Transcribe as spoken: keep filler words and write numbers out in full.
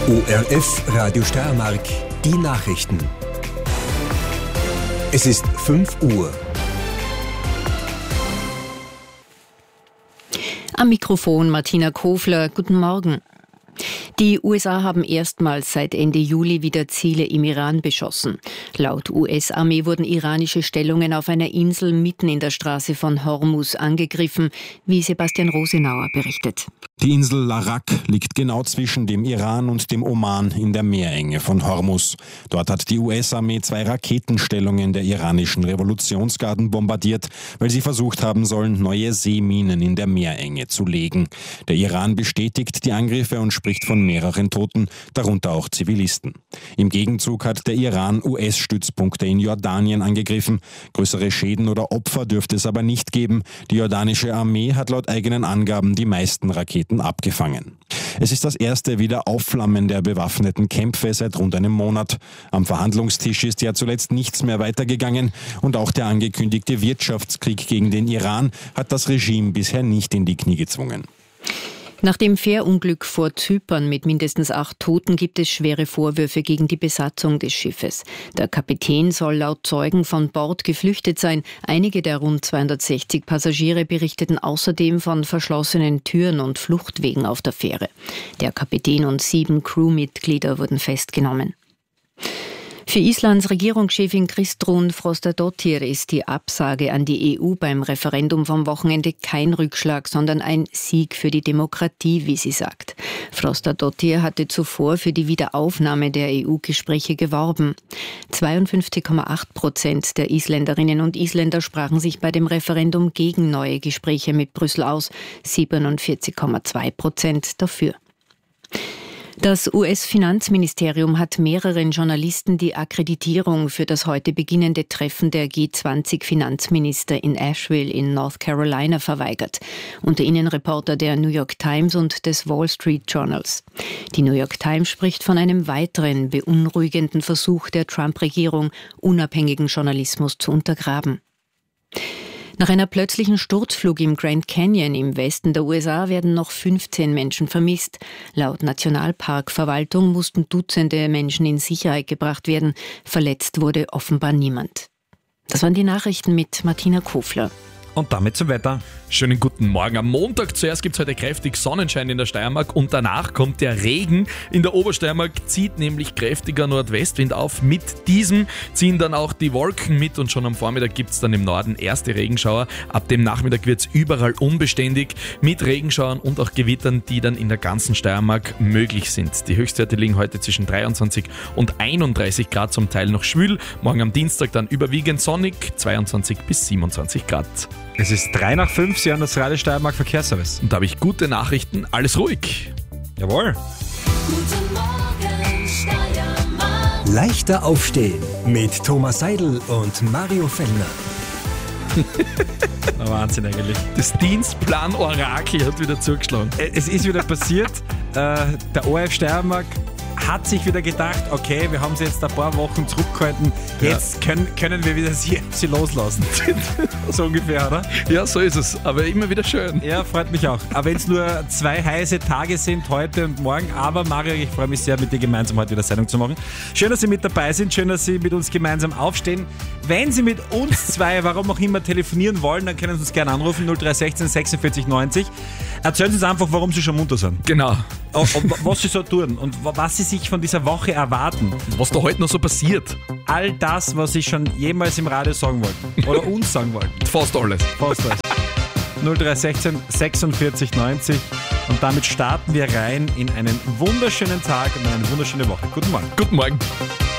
O R F Radio Steiermark, die Nachrichten. Es ist fünf Uhr. Am Mikrofon Martina Kofler. Guten Morgen. Die U S A haben erstmals seit Ende Juli wieder Ziele im Iran beschossen. Laut U S-Armee wurden iranische Stellungen auf einer Insel mitten in der Straße von Hormuz angegriffen, wie Sebastian Rosenauer berichtet. Die Insel Larak liegt genau zwischen dem Iran und dem Oman in der Meerenge von Hormuz. Dort hat die U S-Armee zwei Raketenstellungen der iranischen Revolutionsgarden bombardiert, weil sie versucht haben sollen, neue Seeminen in der Meerenge zu legen. Der Iran bestätigt die Angriffe und spricht von mehreren Toten, darunter auch Zivilisten. Im Gegenzug hat der Iran U S-Stützpunkte in Jordanien angegriffen. Größere Schäden oder Opfer dürfte es aber nicht geben. Die jordanische Armee hat laut eigenen Angaben die meisten Raketen abgefangen. Es ist das erste Wiederaufflammen der bewaffneten Kämpfe seit rund einem Monat. Am Verhandlungstisch ist ja zuletzt nichts mehr weitergegangen und auch der angekündigte Wirtschaftskrieg gegen den Iran hat das Regime bisher nicht in die Knie gezwungen. Nach dem Fährunglück vor Zypern mit mindestens acht Toten gibt es schwere Vorwürfe gegen die Besatzung des Schiffes. Der Kapitän soll laut Zeugen von Bord geflüchtet sein. Einige der rund zweihundertsechzig Passagiere berichteten außerdem von verschlossenen Türen und Fluchtwegen auf der Fähre. Der Kapitän und sieben Crewmitglieder wurden festgenommen. Für Islands Regierungschefin Kristrún Frostadóttir ist die Absage an die E U beim Referendum vom Wochenende kein Rückschlag, sondern ein Sieg für die Demokratie, wie sie sagt. Frostadóttir hatte zuvor für die Wiederaufnahme der E U-Gespräche geworben. zweiundfünfzig Komma acht Prozent der Isländerinnen und Isländer sprachen sich bei dem Referendum gegen neue Gespräche mit Brüssel aus, siebenundvierzig Komma zwei Prozent dafür. Das U S-Finanzministerium hat mehreren Journalisten die Akkreditierung für das heute beginnende Treffen der G zwanzig Finanzminister in Asheville in North Carolina verweigert. Unter ihnen Reporter der New York Times und des Wall Street Journals. Die New York Times spricht von einem weiteren beunruhigenden Versuch der Trump-Regierung, unabhängigen Journalismus zu untergraben. Nach einer plötzlichen Sturzflug im Grand Canyon im Westen der U S A werden noch fünfzehn Menschen vermisst. Laut Nationalparkverwaltung mussten Dutzende Menschen in Sicherheit gebracht werden. Verletzt wurde offenbar niemand. Das waren die Nachrichten mit Martina Kofler. Und damit zum Wetter. Schönen guten Morgen. Am Montag zuerst gibt es heute kräftig Sonnenschein in der Steiermark und danach kommt der Regen. In der Obersteiermark zieht nämlich kräftiger Nordwestwind auf. Mit diesem ziehen dann auch die Wolken mit und schon am Vormittag gibt es dann im Norden erste Regenschauer. Ab dem Nachmittag wird es überall unbeständig mit Regenschauern und auch Gewittern, die dann in der ganzen Steiermark möglich sind. Die Höchstwerte liegen heute zwischen dreiundzwanzig und einunddreißig Grad, zum Teil noch schwül. Morgen am Dienstag dann überwiegend sonnig, zweiundzwanzig bis siebenundzwanzig Grad. Es ist drei nach fünf, Sie hören das Radio Steiermark Verkehrsservice. Und da habe ich gute Nachrichten, alles ruhig. Jawohl. Guten Morgen, Steiermark. Leichter aufstehen mit Thomas Seidel und Mario Fellner. Wahnsinn eigentlich. Das Dienstplan-Orakel hat wieder zugeschlagen. Es ist wieder passiert. Äh, der O R F Steiermark hat sich wieder gedacht, okay, wir haben sie jetzt ein paar Wochen zurückgehalten, jetzt ja. können, können wir wieder sie, sie loslassen. So ungefähr, oder? Ja, so ist es, aber immer wieder schön. Ja, freut mich auch. Aber wenn es nur zwei heiße Tage sind, heute und morgen, aber Mario, ich freue mich sehr, mit dir gemeinsam heute wieder Sendung zu machen. Schön, dass Sie mit dabei sind, schön, dass Sie mit uns gemeinsam aufstehen. Wenn Sie mit uns zwei, warum auch immer, telefonieren wollen, dann können Sie uns gerne anrufen, null drei eins sechs sechsundvierzig neunzig. Erzählen Sie uns einfach, warum Sie schon munter sind. Genau. Was Sie so tun und was Sie sich von dieser Woche erwarten. Was da heute noch so passiert. All das, was Sie schon jemals im Radio sagen wollten. Oder uns sagen wollten. Fast alles. Fast alles. null drei eins sechs sechsundvierzig neunzig. Und damit starten wir rein in einen wunderschönen Tag und eine wunderschöne Woche. Guten Morgen. Guten Morgen.